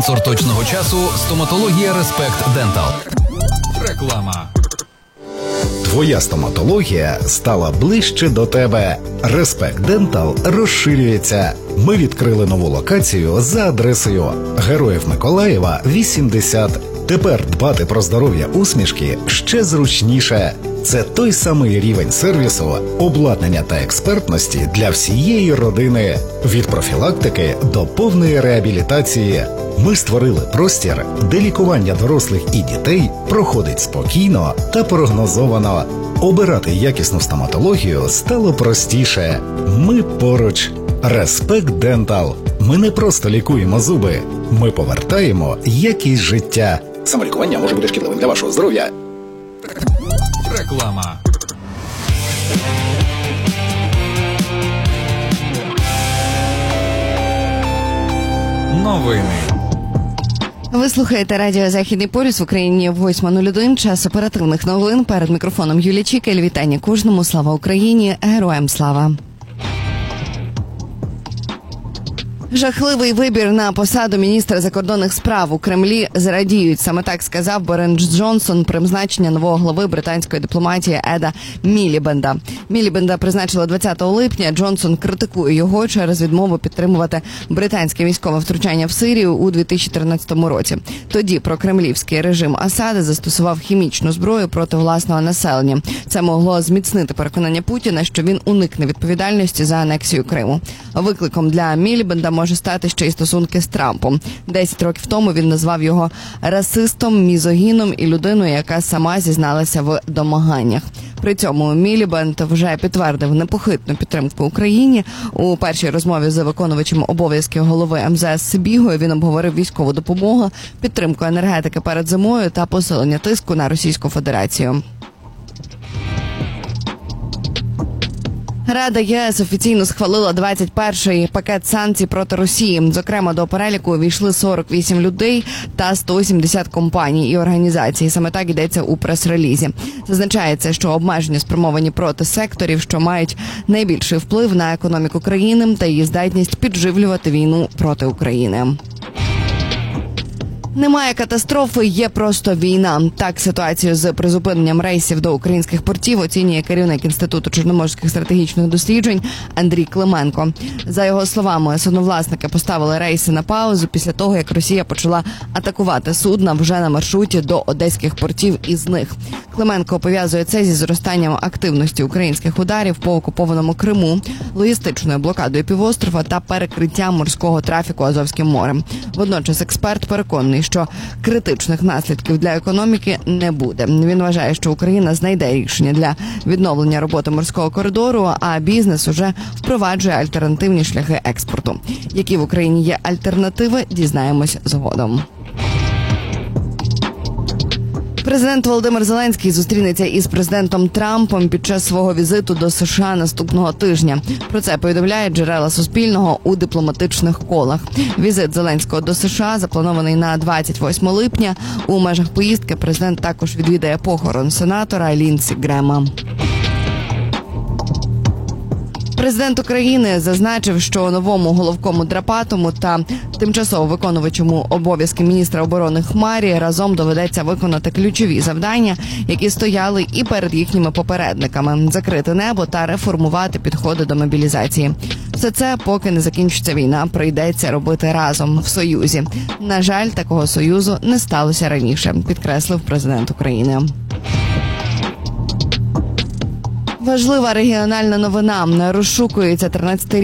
Спонсор точного часу – стоматологія Респект Дентал. Реклама. Твоя стоматологія стала ближче до тебе. Респект Дентал розширюється. Ми відкрили нову локацію за адресою Героїв Миколаєва, 80. Тепер дбати про здоров'я усмішки ще зручніше. Це той самий рівень сервісу, обладнання та експертності для всієї родини. Від профілактики до повної реабілітації. Ми створили простір, де лікування дорослих і дітей проходить спокійно та прогнозовано. Обирати якісну стоматологію стало простіше. Ми поруч. Респект Дентал. Ми не просто лікуємо зуби. Ми повертаємо якість життя. Самолікування може бути шкідливим для вашого здоров'я. Реклама. Новини. Ви слухаєте радіо «Західний полюс», в Україні 8:01, час оперативних новин. Перед мікрофоном Юлія Чікель. Вітання кожному. Слава Україні! Героям слава! Жахливий вибір на посаду міністра закордонних справ у Кремлі зрадіють. Саме так сказав Борис Джонсон при призначенні нового глави британської дипломатії Еда Мілібенда. Мілібенда призначили 20 липня. Джонсон критикує його через відмову підтримувати британське військове втручання в Сирію у 2013 році. Тоді прокремлівський режим Асада застосував хімічну зброю проти власного населення. Це могло зміцнити переконання Путіна, що він уникне відповідальності за анексію Криму. Викликом для Мілібенда може стати ще й стосунки з Трампом. 10 років тому він назвав його расистом, мізогіном і людиною, яка сама зізналася в домаганнях. При цьому Мілібенд вже підтвердив непохитну підтримку Україні. У першій розмові з виконувачем обов'язків голови МЗС Сибігою він обговорив військову допомогу, підтримку енергетики перед зимою та посилення тиску на Російську Федерацію. Рада ЄС офіційно схвалила 21-й пакет санкцій проти Росії. Зокрема, до переліку увійшли 48 людей та 170 компаній і організацій. Саме так йдеться у прес-релізі. Зазначається, що обмеження спрямовані проти секторів, що мають найбільший вплив на економіку країни та її здатність підживлювати війну проти України. Немає катастрофи, є просто війна. Так ситуацію з призупиненням рейсів до українських портів оцінює керівник Інституту чорноморських стратегічних досліджень Андрій Клименко. За його словами, судновласники поставили рейси на паузу після того, як Росія почала атакувати судна вже на маршруті до одеських портів із них. Клименко пов'язує це зі зростанням активності українських ударів по окупованому Криму, логістичною блокадою півострова та перекриттям морського трафіку Азовським морем. Водночас експерт переконаний, що критичних наслідків для економіки не буде. Він вважає, що Україна знайде рішення для відновлення роботи морського коридору, а бізнес уже впроваджує альтернативні шляхи експорту. Які в Україні є альтернативи, дізнаємось згодом. Президент Володимир Зеленський зустрінеться із президентом Трампом під час свого візиту до США наступного тижня. Про це повідомляють джерела Суспільного у дипломатичних колах. Візит Зеленського до США запланований на 28 липня. У межах поїздки президент також відвідає похорон сенатора Лінсі Грема. Президент України зазначив, що новому головкому Драпатому та тимчасово виконувачому обов'язки міністра оборони Хмарі разом доведеться виконати ключові завдання, які стояли і перед їхніми попередниками – закрити небо та реформувати підходи до мобілізації. Все це, поки не закінчиться війна, прийдеться робити разом, в Союзі. На жаль, такого Союзу не сталося раніше, підкреслив президент України. Важлива регіональна новина. Розшукується 13-річний